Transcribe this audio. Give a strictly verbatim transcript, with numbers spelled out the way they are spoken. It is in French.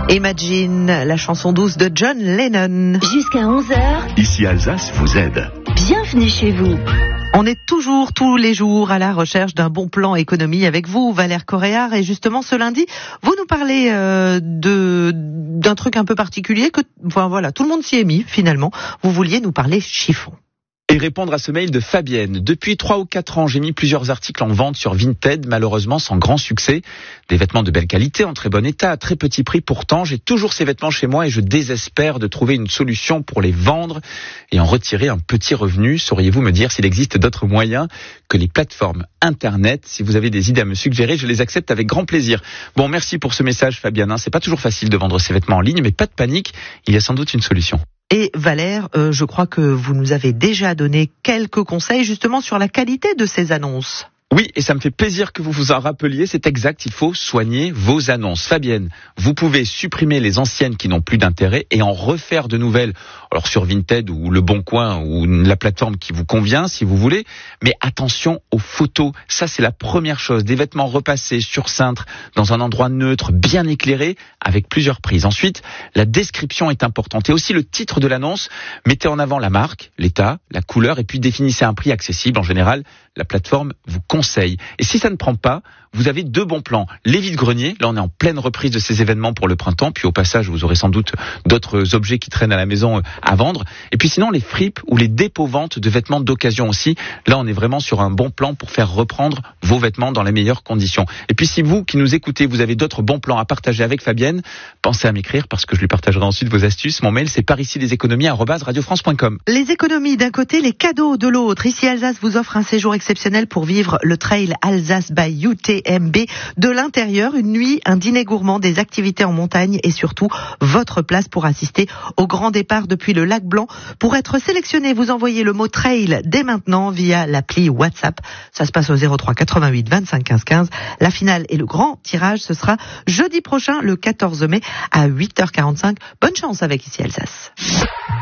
Imagine, la chanson douce de John Lennon. Jusqu'à onze heures. Ici Alsace vous aide. Bienvenue chez vous. On est toujours, tous les jours, à la recherche d'un bon plan économie avec vous, Valère Coréard. Et justement, ce lundi, vous nous parlez euh, de d'un truc un peu particulier que, enfin voilà, tout le monde s'y est mis finalement. Vous vouliez nous parler chiffon. Et répondre à ce mail de Fabienne. Depuis trois ou quatre ans, j'ai mis plusieurs articles en vente sur Vinted, malheureusement sans grand succès. Des vêtements de belle qualité, en très bon état, à très petit prix pourtant. J'ai toujours ces vêtements chez moi et je désespère de trouver une solution pour les vendre et en retirer un petit revenu. Sauriez-vous me dire s'il existe d'autres moyens que les plateformes Internet? Si vous avez des idées à me suggérer, je les accepte avec grand plaisir. Bon, merci pour ce message Fabienne. C'est pas toujours facile de vendre ces vêtements en ligne, mais pas de panique, il y a sans doute une solution. Et Valère, euh, je crois que vous nous avez déjà donné quelques conseils justement sur la qualité de ces annonces. Oui, et ça me fait plaisir que vous vous en rappeliez, c'est exact, il faut soigner vos annonces. Fabienne, vous pouvez supprimer les anciennes qui n'ont plus d'intérêt et en refaire de nouvelles, alors sur Vinted ou Le Bon Coin ou la plateforme qui vous convient si vous voulez, mais attention aux photos, ça c'est la première chose, des vêtements repassés sur cintre, dans un endroit neutre, bien éclairé, avec plusieurs prises. Ensuite, la description est importante et aussi le titre de l'annonce, mettez en avant la marque, l'état, la couleur et puis définissez un prix accessible. En général, la plateforme vous conseille. Et si ça ne prend pas, vous avez deux bons plans. Les vides-greniers, là on est en pleine reprise de ces événements pour le printemps, puis au passage vous aurez sans doute d'autres objets qui traînent à la maison à vendre. Et puis sinon les fripes ou les dépôts-ventes de vêtements d'occasion aussi, là on est vraiment sur un bon plan pour faire reprendre vos vêtements dans les meilleures conditions. Et puis si vous qui nous écoutez, vous avez d'autres bons plans à partager avec Fabienne, pensez à m'écrire parce que je lui partagerai ensuite vos astuces. Mon mail c'est par ici les économies arobase radio france point com. Les économies d'un côté, les cadeaux de l'autre. Ici Alsace vous offre un séjour exceptionnel pour vivre le Trail Alsace by U T M B. De l'intérieur, une nuit, un dîner gourmand, des activités en montagne et surtout votre place pour assister au grand départ depuis le lac Blanc. Pour être sélectionné, vous envoyez le mot trail dès maintenant via l'appli WhatsApp. Ça se passe au zéro trois quatre-vingt-huit vingt-cinq quinze quinze. La finale et le grand tirage, ce sera jeudi prochain, le quatorze mai à huit heures quarante-cinq. Bonne chance avec Ici Alsace.